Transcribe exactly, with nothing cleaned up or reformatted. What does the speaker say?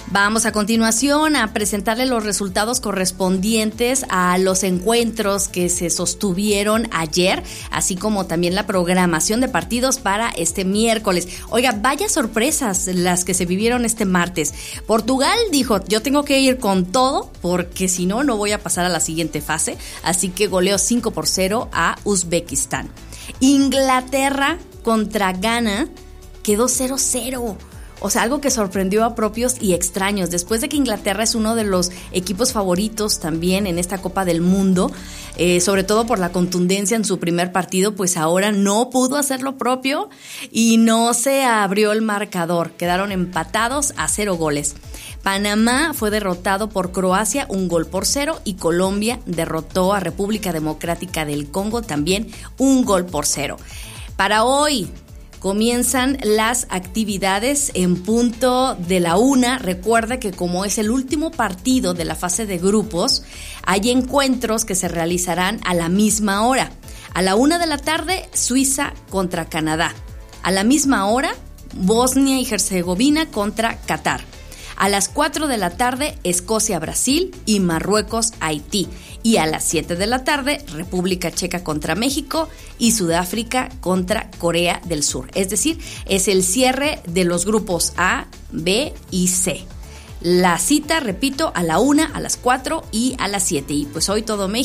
Vamos a continuación a presentarle los resultados correspondientes a los encuentros que se sostuvieron ayer, así como también la programación de partidos para este miércoles. Oiga, vaya sorpresas las que se vivieron este martes. Portugal dijo, yo tengo que ir con todo porque si no, no voy a pasar a la siguiente fase, así que goleó cinco por cero a Uzbekistán. Inglaterra contra Ghana quedó cero cero. O sea, algo que sorprendió a propios y extraños. Después de que Inglaterra es uno de los equipos favoritos también en esta Copa del Mundo, eh, sobre todo por la contundencia en su primer partido, pues ahora no pudo hacer lo propio y no se abrió el marcador. Quedaron empatados a cero goles. Panamá fue derrotado por Croacia un gol por cero y Colombia derrotó a República Democrática del Congo también un gol por cero. Para hoy comienzan las actividades en punto de la una. Recuerda que como es el último partido de la fase de grupos, hay encuentros que se realizarán a la misma hora. A la una de la tarde, Suiza contra Canadá. A la misma hora, Bosnia y Herzegovina contra Qatar. A las cuatro de la tarde, Escocia-Brasil y Marruecos-Haití. Y a las siete de la tarde, República Checa contra México y Sudáfrica contra Corea del Sur. Es decir, es el cierre de los grupos A, B y C. La cita, repito, a la una, a las cuatro y a las siete. Y pues hoy todo México